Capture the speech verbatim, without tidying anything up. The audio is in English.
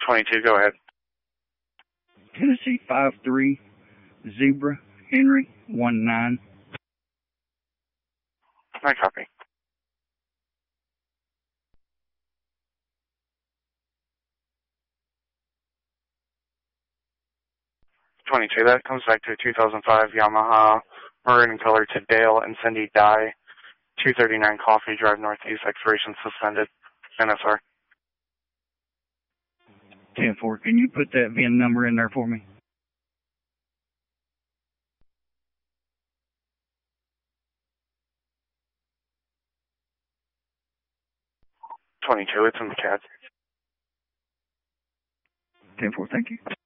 twenty-two, go ahead. Tennessee five three, Zebra, Henry, one nine. I copy. twenty-two, that comes back to a two thousand five Yamaha maroon in color to Dale and Cindy Dye, two thirty-nine Coffee Drive Northeast, expiration suspended, N S R. ten four, can you put that V I N number in there for me? twenty-two, it's in the C A D. ten four, thank you.